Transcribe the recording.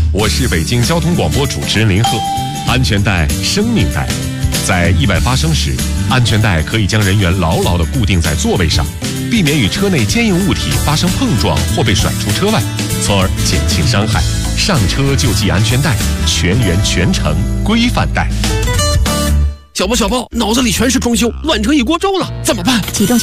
我是北京交通广播主持人林鹤。安全带，生命带。在意外发生时，安全带可以将人员牢牢地固定在座位上，避免与车内坚硬物体发生碰撞或被甩出车外，从而减轻伤害。上车就系安全带，全员全程规范带。 小包，脑子里全是装修，乱成一锅粥了，怎么办？ 启动